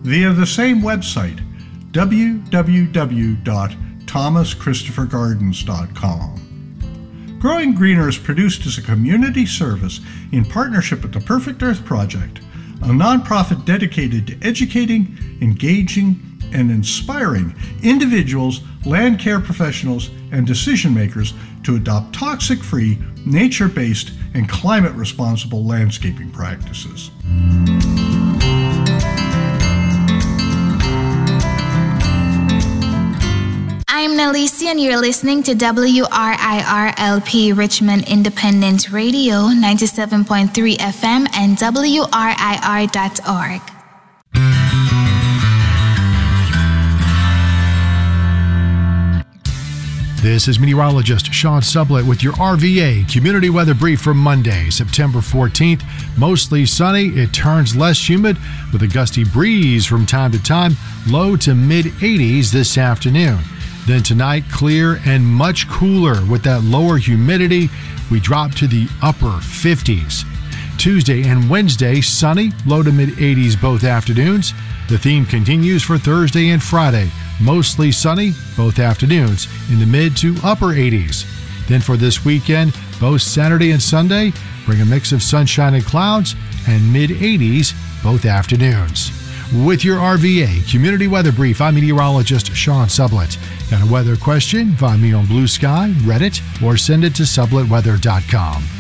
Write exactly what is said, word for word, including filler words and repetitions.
via the same website, w w w dot thomas christopher gardens dot com. Growing Greener is produced as a community service in partnership with the Perfect Earth Project, a nonprofit dedicated to educating, engaging, and inspiring individuals, land care professionals, and decision makers to adopt toxic-free, nature-based, and climate-responsible landscaping practices. I'm Nalisi, and you're listening to W R I R L P Richmond Independent Radio, ninety-seven point three F M and W R I R dot org. This is meteorologist Sean Sublett with your R V A Community Weather Brief for Monday, September fourteenth. Mostly sunny. It turns less humid with a gusty breeze from time to time, low to mid eighties this afternoon. Then tonight, clear and much cooler with that lower humidity. We drop to the upper fifties. Tuesday and Wednesday, sunny, low to mid eighties both afternoons. The theme continues for Thursday and Friday. Mostly sunny, both afternoons, in the mid to upper eighties. Then for this weekend, both Saturday and Sunday bring a mix of sunshine and clouds and mid eighties both afternoons. With your R V A Community Weather Brief, I'm meteorologist Sean Sublett. Got a weather question? Find me on Blue Sky, Reddit, or send it to sublett weather dot com.